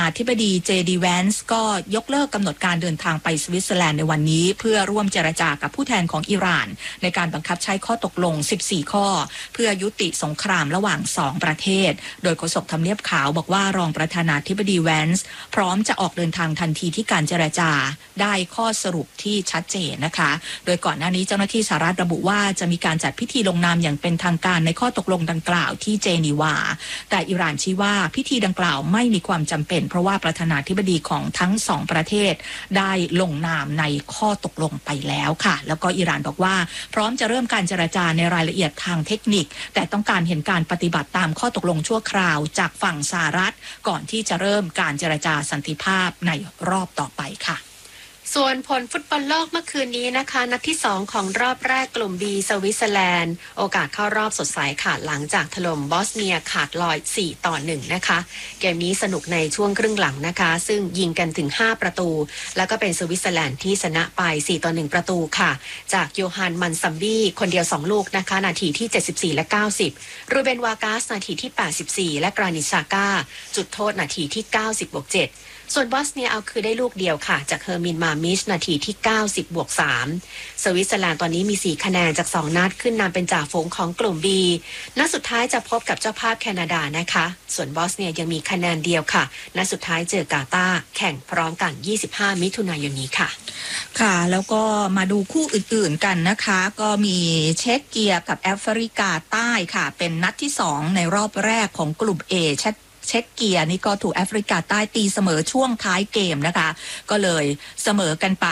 ธิบดีเจดีแวนส์ก็ยกเลิกกำหนดการเดินทางไปสวิตเซอร์แลนด์ในวันนี้เพื่อร่วมเจรจากับผู้แทนของอิหร่านในการบังคับใช้ข้อตกลง 14 ข้อเพื่อยุติสงครามระหว่าง 2 ประเทศโดยโฆษกทำเนียบขาวบอกว่ารองประธานาธิบดีแวนส์พร้อมจะออกเดินทางทันทีที่การเจรจาได้ข้อสรุปที่ชัดเจนนะคะโดยก่อนหน้านี้เจ้าหน้าที่สหรัฐระบุว่าจะมีการจัดพิธีลงนามอย่างเป็นทางการในข้อตกลงดังกล่าวที่เจนีวาแต่อิหร่านชี้ว่าพิธีดังกล่าวไม่มีความจำเป็นเพราะว่าประธานาธิบดีของทั้ง2ประเทศได้ลงนามในข้อตกลงไปแล้วค่ะแล้วก็อิหร่านบอกว่าพร้อมจะเริ่มการเจรจาในรายละเอียดทางเทคนิคแต่ต้องการเห็นการปฏิบัติตามข้อตกลงชั่วคราวจากฝั่งสหรัฐก่อนที่จะเริ่มการเจรจาสันติภาพในรอบต่อไปค่ะส่วนผลฟุตบอลโลกเมื่อคืนนี้นะคะนัดที่2ของรอบแรกกลุ่ม B สวิตเซอร์แลนด์โอกาสเข้ารอบสดใสค่ะหลังจากถล่มบอสเนียขาดลอย4-1นะคะเกมนี้สนุกในช่วงครึ่งหลังนะคะซึ่งยิงกันถึง5ประตูแล้วก็เป็นสวิตเซอร์แลนด์ที่ชนะไป4-1ประตูค่ะจากโยฮันมันซัมบี้คนเดียว2ลูกนะคะนาทีที่74และ90รูเบนวากาสนาทีที่84และกรานิชาก้าจุดโทษนาทีที่90+7ส่วนบอสเนียเอาคือได้ลูกเดียวค่ะจากเฮอร์มินมามิชนาทีที่90+3สวิตเซอร์แลนด์ตอนนี้มี4คะแนนจาก2นัดขึ้นนำเป็นจ่าฝูงของกลุ่ม B นัดสุดท้ายจะพบกับเจ้าภาพแคนาดานะคะส่วนบอสเนียยังมีคะแนนเดียวค่ะนัดสุดท้ายเจอกาตาร์แข่งพร้อมกัน25มิถุนายนนี้ค่ะค่ะแล้วก็มาดูคู่อื่นๆกันนะคะก็มีเช็กเกียกับแอฟริกาใต้ค่ะเป็นนัดที่2ในรอบแรกของกลุ่ม Aเช็กเกียนี่ก็ถูกแอฟริกาใต้ตีเสมอช่วงท้ายเกมนะคะก็เลยเสมอกันไป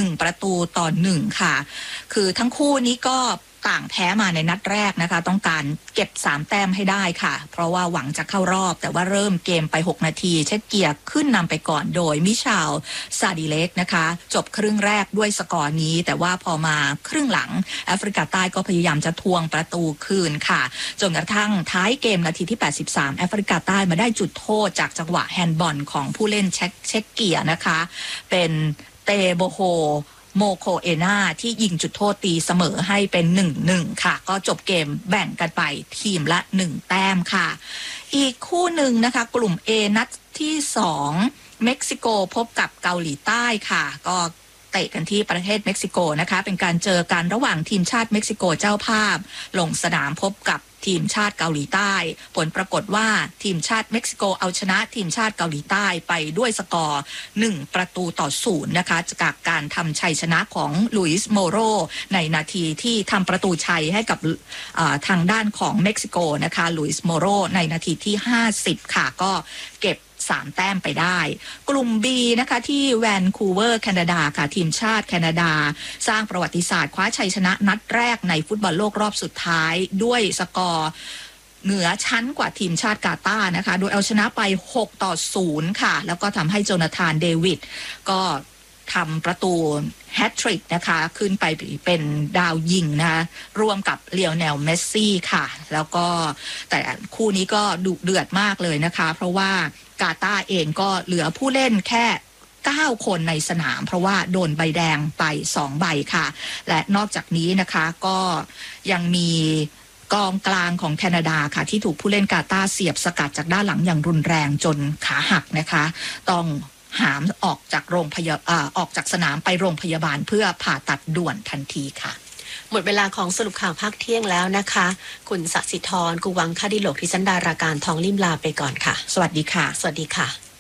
1-1ค่ะคือทั้งคู่นี้ก็ต่างแพ้มาในนัดแรกนะคะต้องการเก็บ3แต้มให้ได้ค่ะเพราะว่าหวังจะเข้ารอบแต่ว่าเริ่มเกมไป6นาทีเช็กเกียขึ้นนำไปก่อนโดยมิชาลซาดิเล็กนะคะจบครึ่งแรกด้วยสกอร์นี้แต่ว่าพอมาครึ่งหลังแอฟริกาใต้ก็พยายามจะทวงประตูคืนค่ะจนกระทั่งท้ายเกมนาทีที่83แอฟริกาใต้มาได้จุดโทษจากจังหวะแฮนด์บอลของผู้เล่นเช็กเกียนะคะเป็นเตโบโฮโมโคเอนาที่ยิงจุดโทษตีเสมอให้เป็น 1-1 ค่ะก็จบเกมแบ่งกันไปทีมละ1แต้มค่ะอีกคู่หนึ่งนะคะกลุ่ม A นัดที่2เม็กซิโกพบกับเกาหลีใต้ค่ะก็เตะกันที่ประเทศเม็กซิโกนะคะเป็นการเจอกันระหว่างทีมชาติเม็กซิโกเจ้าภาพลงสนามพบกับทีมชาติเกาหลีใต้ผลปรากฏว่าทีมชาติเม็กซิโกเอาชนะทีมชาติเกาหลีใต้ไปด้วยสกอร์1-0นะคะจากการทำชัยชนะของลุยส์โมโรในนาทีที่ทำประตูชัยให้กับทางด้านของเม็กซิโกนะคะลุยส์โมโรในนาทีที่50ค่ะก็เก็บ3แต้มไปได้กลุ่ม B นะคะที่แวนคูเวอร์แคนาดาค่ะทีมชาติแคนาดาสร้างประวัติศาสตร์คว้าชัยชนะนัดแรกในฟุตบอลโลกรอบสุดท้ายด้วยสกอร์เหนือชั้นกว่าทีมชาติกาตาร์นะคะโดยเอาชนะไป6-0ค่ะแล้วก็ทำให้โจนาธานเดวิดก็ทำประตูแฮตทริกนะคะขึ้นไปเป็นดาวยิงนะคะร่วมกับเลโอเนลเมสซี่ค่ะแล้วก็แต่คู่นี้ก็ดุเดือดมากเลยนะคะเพราะว่ากาตาร์เองก็เหลือผู้เล่นแค่9คนในสนามเพราะว่าโดนใบแดงไป2ใบค่ะและนอกจากนี้นะคะก็ยังมีกองกลางของแคนาดาค่ะที่ถูกผู้เล่นกาตาร์เสียบสกัดจากด้านหลังอย่างรุนแรงจนขาหักนะคะต้องหามออกจากสนามไปโรงพยาบาลเพื่อผ่าตัดด่วนทันทีค่ะหมดเวลาของสรุปข่าวภาคเที่ยงแล้วนะคะคุณศศิธร กุวังคดิโลก ดิฉันดาราการทองลิ่มลาไปก่อนค่ะสวัสดีค่ะสวัสดีค่ะ